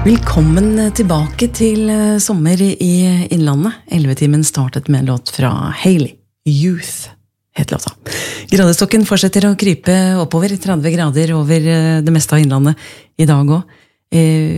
Velkommen tilbake til sommer i Innlandet. 11-timen startet med en låt fra Hailey. Youth het låta. Gradestokken fortsetter å krype oppover 30 grader over det meste av Innlandet i dag også.